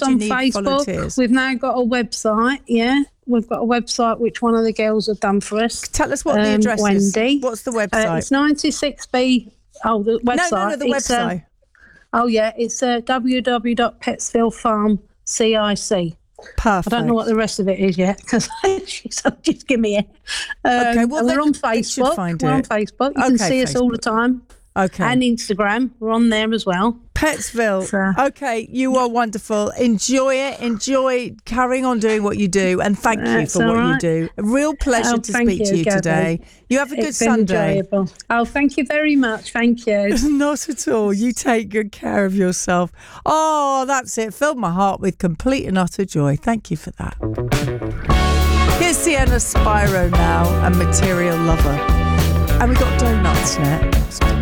do you need Facebook. volunteers? We've now got a website. Yeah, we've got a website which one of the girls have done for us. Tell us what the address is. Wendy. What's the website? It's 96B. Oh, the website. No, the website. It's www.petsvillefarm.cic. Perfect. I don't know what the rest of it is yet because just give me it. Okay, well, we're on they should Facebook. find We're on it. Facebook. You can see us all the time. Okay. And Instagram. We're on there as well. Petsville. Okay, you are wonderful. Enjoy it. Enjoy carrying on doing what you do. And thank you for what you do. A real pleasure to speak to you today. You have a good Sunday. Enjoyable. Oh, thank you very much. Thank you. Not at all. You take good care of yourself. Oh, that's it. Filled my heart with complete and utter joy. Thank you for that. Here's Sienna Spiro now and Material Lover. And we got donuts next.